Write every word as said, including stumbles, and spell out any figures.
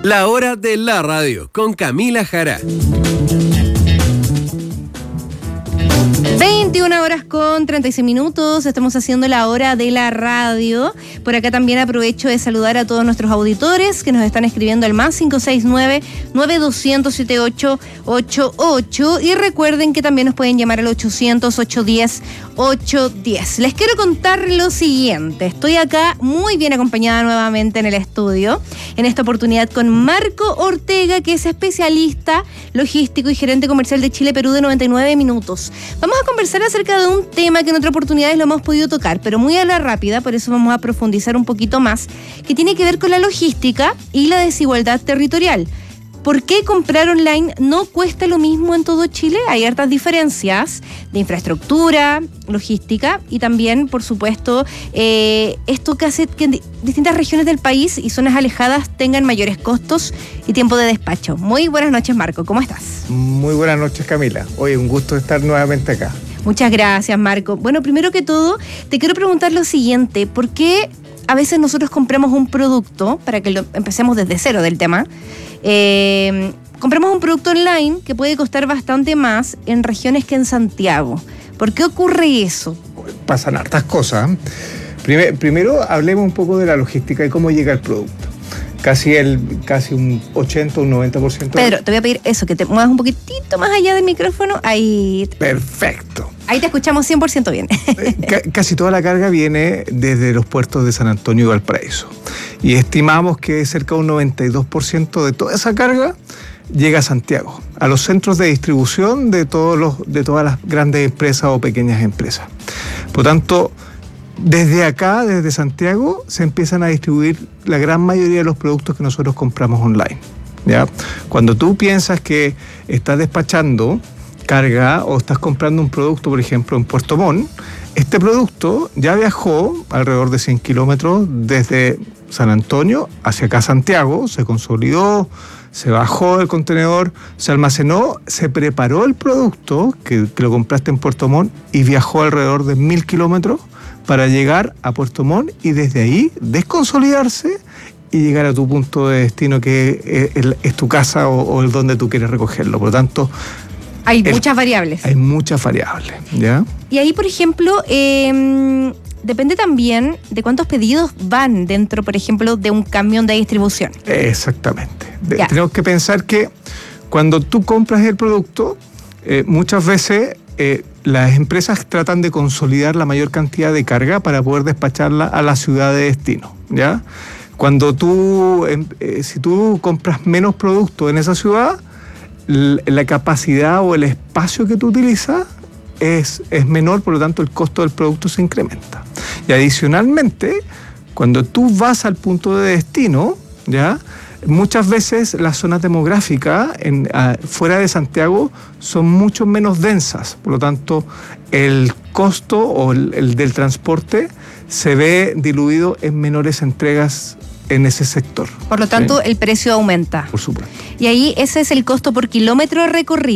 La hora de la radio con Camila Jara. veintiuna horas con treinta y seis minutos, estamos haciendo la hora de la radio. Por acá también aprovecho de saludar a todos nuestros auditores que nos están escribiendo al más cinco seis nueve, nueve dos cero cero, siete ocho ocho ocho y recuerden que también nos pueden llamar al ochocientos, ochocientos diez, ochocientos diez. Les quiero contar lo siguiente, estoy acá muy bien acompañada nuevamente en el estudio, en esta oportunidad con Marco Ortega, que es especialista logístico y gerente comercial de Chile Perú de noventa y nueve minutos. Vamos a conversar acerca de un tema que en otras oportunidades lo hemos podido tocar, pero muy a la rápida, por eso vamos a profundizar un poquito más, que tiene que ver con la logística y la desigualdad territorial. ¿Por qué comprar online no cuesta lo mismo en todo Chile? Hay hartas diferencias de infraestructura, logística y también, por supuesto, eh, esto que hace que en distintas regiones del país y zonas alejadas tengan mayores costos y tiempo de despacho. Muy buenas noches, Marco. ¿Cómo estás? Muy buenas noches, Camila. Oye, un gusto estar nuevamente acá. Muchas gracias, Marco. Bueno, primero que todo, te quiero preguntar lo siguiente. ¿Por qué a veces nosotros compramos un producto, para que lo empecemos desde cero del tema, eh, compramos un producto online que puede costar bastante más en regiones que en Santiago? ¿Por qué ocurre eso? Pasan hartas cosas. Primer, primero, hablemos un poco de la logística y cómo llega el producto. Casi el casi un ochenta o un noventa por ciento. Pedro, te voy a pedir eso, que te muevas un poquitito más allá del micrófono. Ahí. Perfecto. Ahí te escuchamos cien por ciento bien. C- casi toda la carga viene desde los puertos de San Antonio y Valparaíso. Y estimamos que cerca de un noventa y dos por ciento de toda esa carga llega a Santiago, a los centros de distribución de, todos los, de todas las grandes empresas o pequeñas empresas. Por tanto, desde acá, desde Santiago, se empiezan a distribuir la gran mayoría de los productos que nosotros compramos online, ¿ya? Cuando tú piensas que estás despachando carga o estás comprando un producto, por ejemplo, en Puerto Montt, este producto ya viajó alrededor de cien kilómetros desde San Antonio hacia acá Santiago, se consolidó, se bajó el contenedor, se almacenó, se preparó el producto que, que lo compraste en Puerto Montt y viajó alrededor de mil kilómetros para llegar a Puerto Montt y desde ahí desconsolidarse y llegar a tu punto de destino, que es, es tu casa o, o el donde tú quieres recogerlo. Por lo tanto, hay el, muchas variables. Hay muchas variables, ¿ya? Y ahí, por ejemplo, eh, depende también de cuántos pedidos van dentro, por ejemplo, de un camión de distribución. Exactamente. De, tenemos que pensar que cuando tú compras el producto, eh, muchas veces eh, las empresas tratan de consolidar la mayor cantidad de carga para poder despacharla a la ciudad de destino, ¿ya? Cuando tú, eh, si tú compras menos producto en esa ciudad, la capacidad o el espacio que tú utilizas es, es menor, por lo tanto el costo del producto se incrementa. Y adicionalmente, cuando tú vas al punto de destino, ¿ya? Muchas veces las zonas demográficas en, a, fuera de Santiago son mucho menos densas, por lo tanto el costo o el, el del transporte se ve diluido en menores entregas en ese sector. Por lo tanto, ¿sí? El precio aumenta. Por supuesto. Y ahí ese es el costo por kilómetro recorrido.